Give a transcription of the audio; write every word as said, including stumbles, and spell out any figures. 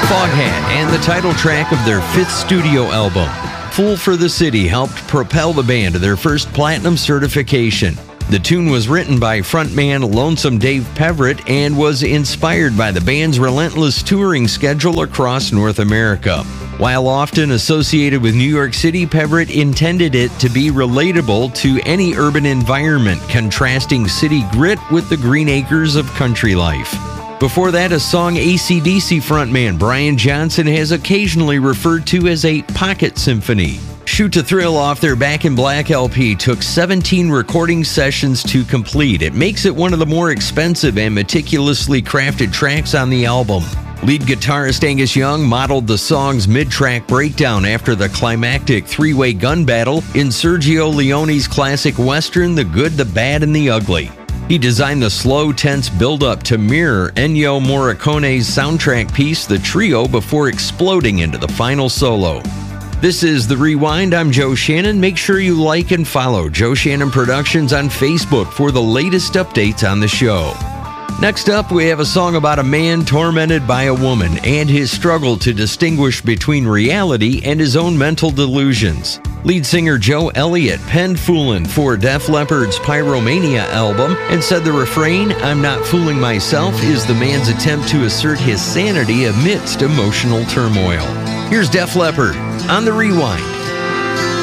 Foghat and the title track of their fifth studio album. Fool for the City helped propel the band to their first platinum certification. The tune was written by frontman Lonesome Dave Peverett and was inspired by the band's relentless touring schedule across North America. While often associated with New York City, Peverett intended it to be relatable to any urban environment, contrasting city grit with the green acres of country life. Before that, a song A C D C frontman Brian Johnson has occasionally referred to as a pocket symphony. Shoot to Thrill off their Back in Black L P took seventeen recording sessions to complete. It makes it one of the more expensive and meticulously crafted tracks on the album. Lead guitarist Angus Young modeled the song's mid-track breakdown after the climactic three-way gun battle in Sergio Leone's classic western The Good, the Bad, and the Ugly. He designed the slow, tense build-up to mirror Ennio Morricone's soundtrack piece, The Trio, before exploding into the final solo. This is The Rewind. I'm Joe Shannon. Make sure you like and follow Joe Shannon Productions on Facebook for the latest updates on the show. Next up, we have a song about a man tormented by a woman and his struggle to distinguish between reality and his own mental delusions. Lead singer Joe Elliott penned Foolin' for Def Leppard's Pyromania album and said the refrain, "I'm not fooling myself," is the man's attempt to assert his sanity amidst emotional turmoil. Here's Def Leppard on The Rewind.